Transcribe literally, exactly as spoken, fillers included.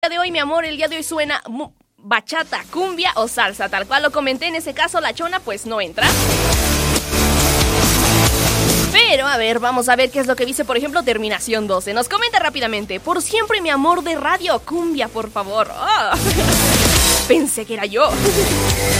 de hoy, mi amor, el día de hoy suena mu- bachata, cumbia o salsa, tal cual lo comenté. En ese caso, la chona pues no entra. Pero, a ver, vamos a ver qué es lo que dice, por ejemplo, terminación doce. Nos comenta rápidamente: por siempre, mi amor de radio, cumbia, por favor. Oh. Pensé que era yo.